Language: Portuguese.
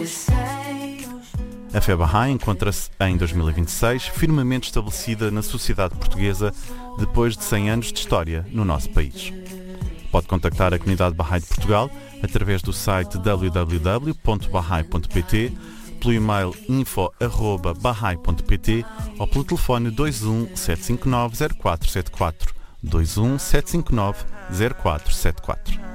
A fé Bahá'í encontra-se em 2026 firmemente estabelecida na sociedade portuguesa depois de 100 anos de história no nosso país. Pode contactar a comunidade Bahá'í de Portugal através do site www.bahai.pt, pelo e-mail info@bahai.pt ou pelo telefone 21 759 0474, 21 759 0474.